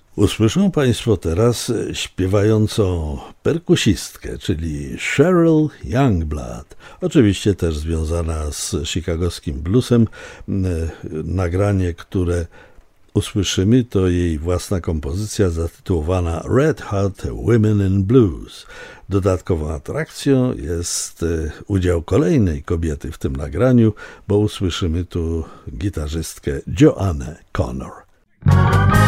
Usłyszą Państwo teraz śpiewającą perkusistkę, czyli Cheryl Youngblood. Oczywiście też związana z chicagowskim bluesem. Nagranie, które usłyszymy, to jej własna kompozycja zatytułowana Red Hot Women in Blues. Dodatkową atrakcją jest udział kolejnej kobiety w tym nagraniu, bo usłyszymy tu gitarzystkę Joannę Connor.